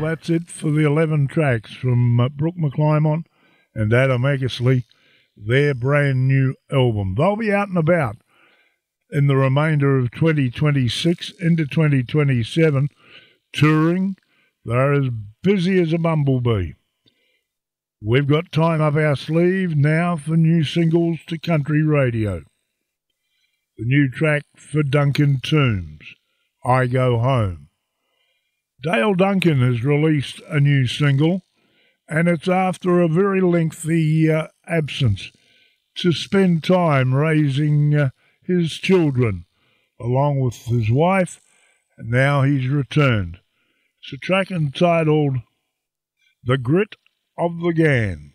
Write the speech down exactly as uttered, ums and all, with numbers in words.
that's it for the eleven tracks from uh, Brooke McClymont and Adam Eckersley, their brand new album. They'll be out and about in the remainder of twenty twenty-six into twenty twenty-seven, touring. They're as busy as a bumblebee. We've got time up our sleeve now for new singles to country radio. The new track for Duncan Toombs, I Go Home. Dale Duncan has released a new single, and it's after a very lengthy uh, absence to spend time raising uh, his children along with his wife, and now he's returned. It's a track entitled The Grit of the Gan.